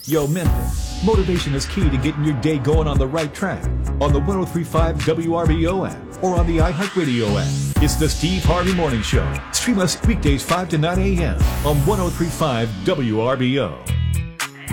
Yo, Memphis, motivation is key to getting your day going on the right track. On the 1035 WRBO app or on the iHeartRadio app. It's the Steve Harvey Morning Show. Stream us weekdays 5 to 9 a.m. on 1035 WRBO.